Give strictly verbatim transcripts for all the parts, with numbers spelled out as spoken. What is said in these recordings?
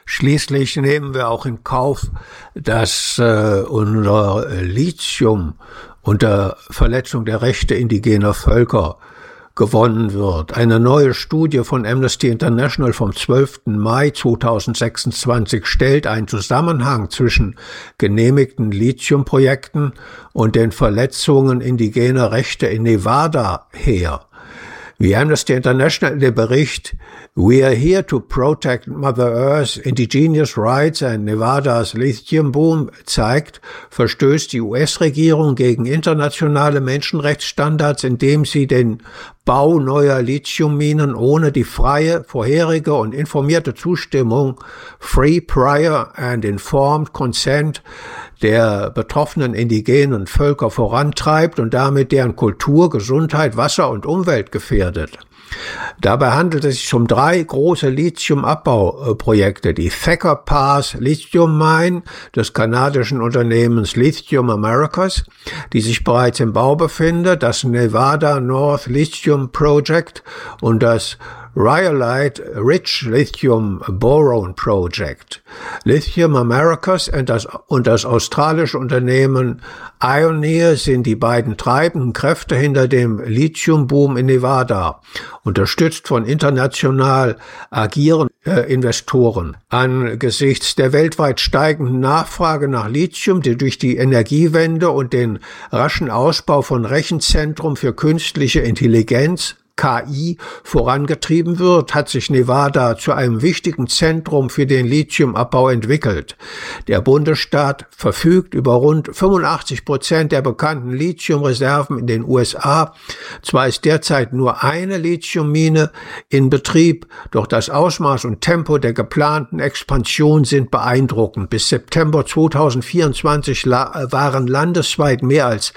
Schließlich nehmen wir auch in Kauf, dass äh, unser Lithium unter Verletzung der Rechte indigener Völker gewonnen wird. Eine neue Studie von Amnesty International vom zwölften Mai zweitausendsechsundzwanzig stellt einen Zusammenhang zwischen genehmigten Lithiumprojekten und den Verletzungen indigener Rechte in Nevada her. Wie Amnesty International in dem Bericht We are here to protect Mother Earth's indigenous rights and Nevadas Lithium Boom zeigt, verstößt die U S-Regierung gegen internationale Menschenrechtsstandards, indem sie den Bau neuer Lithiumminen ohne die freie, vorherige und informierte Zustimmung, Free Prior and Informed Consent, der betroffenen indigenen Völker vorantreibt und damit deren Kultur, Gesundheit, Wasser und Umwelt gefährdet. Dabei handelt es sich um drei große Lithiumabbauprojekte. Die Thacker Pass Lithium Mine des kanadischen Unternehmens Lithium Americas, die sich bereits im Bau befindet, das Nevada North Lithium Project und das Rhyolite Ridge Lithium Boron Project. Lithium Americas und das, und das australische Unternehmen Ioneer sind die beiden treibenden Kräfte hinter dem Lithiumboom in Nevada, unterstützt von international agierenden äh, Investoren. Angesichts der weltweit steigenden Nachfrage nach Lithium, die durch die Energiewende und den raschen Ausbau von Rechenzentrum für künstliche Intelligenz K I vorangetrieben wird, hat sich Nevada zu einem wichtigen Zentrum für den Lithiumabbau entwickelt. Der Bundesstaat verfügt über rund fünfundachtzig Prozent der bekannten Lithiumreserven in den U S A. Zwar ist derzeit nur eine Lithiummine in Betrieb, doch das Ausmaß und Tempo der geplanten Expansion sind beeindruckend. Bis September zweitausendvierundzwanzig waren landesweit mehr als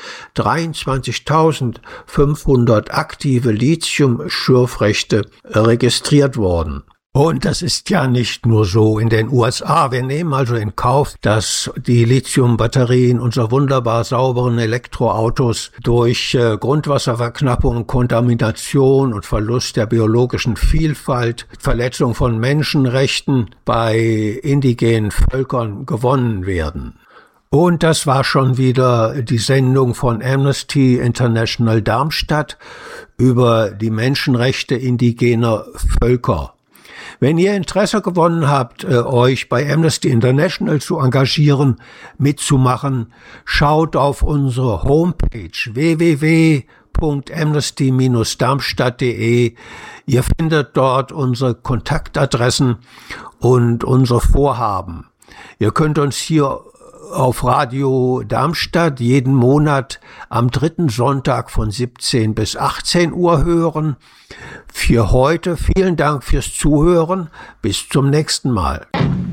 dreiundzwanzigtausendfünfhundert aktive Lithium Schürfrechte registriert worden. Und das ist ja nicht nur so in den U S A. Wir nehmen also in Kauf, dass die Lithiumbatterien unserer wunderbar sauberen Elektroautos durch äh, Grundwasserverknappung, Kontamination und Verlust der biologischen Vielfalt, Verletzung von Menschenrechten bei indigenen Völkern gewonnen werden. Und das war schon wieder die Sendung von Amnesty International Darmstadt über die Menschenrechte indigener Völker. Wenn ihr Interesse gewonnen habt, euch bei Amnesty International zu engagieren, mitzumachen, schaut auf unsere Homepage w w w punkt amnesty dash darmstadt punkt de. Ihr findet dort unsere Kontaktadressen und unsere Vorhaben. Ihr könnt uns hier auf Radio Darmstadt jeden Monat am dritten Sonntag von siebzehn bis achtzehn Uhr hören. Für heute vielen Dank fürs Zuhören. Bis zum nächsten Mal.